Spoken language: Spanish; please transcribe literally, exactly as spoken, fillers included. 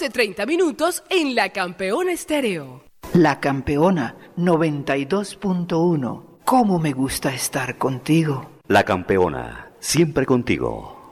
doce treinta minutos en La Campeona Estéreo. La Campeona noventa y dos punto uno. ¿Cómo me gusta estar contigo? La Campeona, siempre contigo.